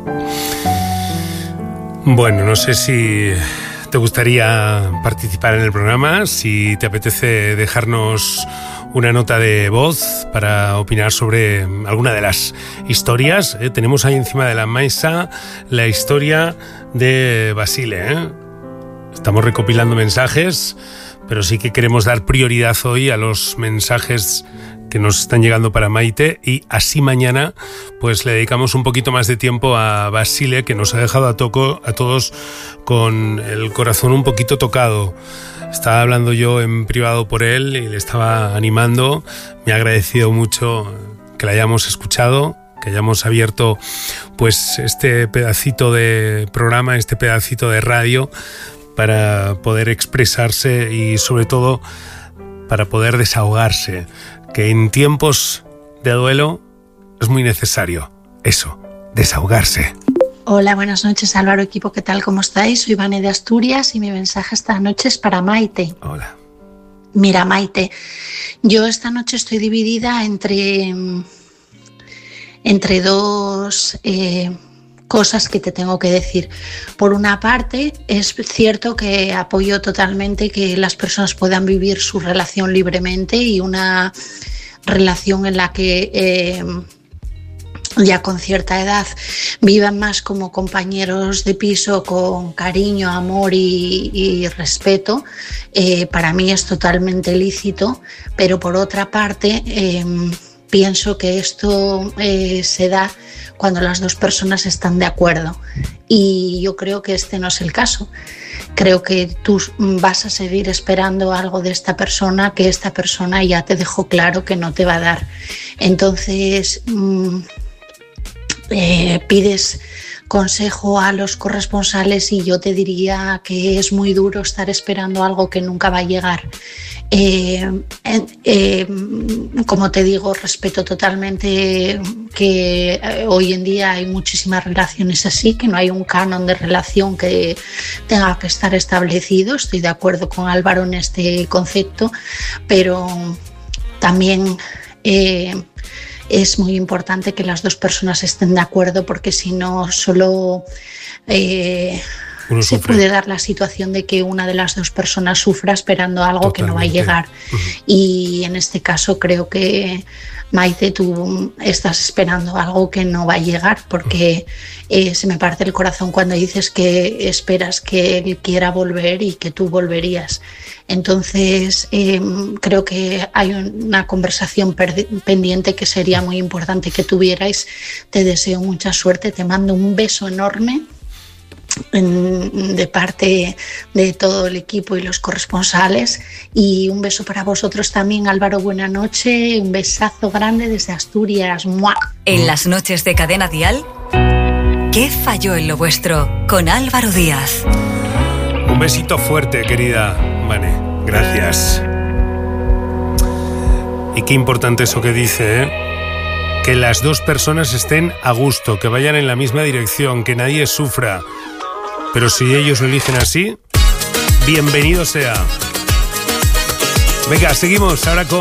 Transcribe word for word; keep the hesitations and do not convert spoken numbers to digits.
Bueno, no sé si te gustaría participar en el programa, si te apetece dejarnos una nota de voz para opinar sobre alguna de las historias. ¿eh? Tenemos ahí encima de la mesa la historia de Basile. ¿eh? Estamos recopilando mensajes, pero sí que queremos dar prioridad hoy a los mensajes que nos están llegando para Maite, y así mañana pues le dedicamos un poquito más de tiempo a Basile, que nos ha dejado a, toco, a todos con el corazón un poquito tocado. Estaba hablando yo en privado por él y le estaba animando. Me ha agradecido mucho que la hayamos escuchado, que hayamos abierto pues este pedacito de programa, este pedacito de radio, para poder expresarse y sobre todo para poder desahogarse, que en tiempos de duelo es muy necesario eso, desahogarse. Hola, buenas noches, Álvaro, equipo, ¿qué tal? ¿Cómo estáis? Soy Vane de Asturias y mi mensaje esta noche es para Maite. Hola. Mira, Maite, yo esta noche estoy dividida entre, entre dos eh, cosas que te tengo que decir. Por una parte, es cierto que apoyo totalmente que las personas puedan vivir su relación libremente, y una relación en la que eh, ya con cierta edad vivan más como compañeros de piso, con cariño, amor y, y respeto. Eh, para mí es totalmente lícito, pero por otra parte eh, pienso que esto eh, se da cuando las dos personas están de acuerdo, y yo creo que este no es el caso. Creo que tú vas a seguir esperando algo de esta persona que esta persona ya te dejó claro que no te va a dar. Entonces mmm, eh, pides consejo a los corresponsales y yo te diría que es muy duro estar esperando algo que nunca va a llegar. Eh, eh, eh, como te digo, respeto totalmente que eh, hoy en día hay muchísimas relaciones así, que no hay un canon de relación que tenga que estar establecido. Estoy de acuerdo con Álvaro en este concepto, pero también eh, es muy importante que las dos personas estén de acuerdo, porque si no, solo eh, se puede dar la situación de que una de las dos personas sufra esperando algo Totalmente. Que no va a llegar. Uh-huh. Y en este caso creo que, Maite, tú estás esperando algo que no va a llegar, porque eh, se me parte el corazón cuando dices que esperas que él quiera volver y que tú volverías. Entonces eh, creo que hay una conversación perdi- pendiente que sería muy importante que tuvierais. Te deseo mucha suerte, te mando un beso enorme en, de parte de todo el equipo y los corresponsales, y un beso para vosotros también, Álvaro. Buena noche, un besazo grande desde Asturias. ¡Mua! En las noches de Cadena Dial, ¿qué falló en lo vuestro? Con Álvaro Díaz. Un besito fuerte, querida Vane, gracias. Y qué importante eso que dice, ¿eh? Que las dos personas estén a gusto, que vayan en la misma dirección, que nadie sufra. Pero si ellos lo eligen así, bienvenido sea. Venga, seguimos ahora con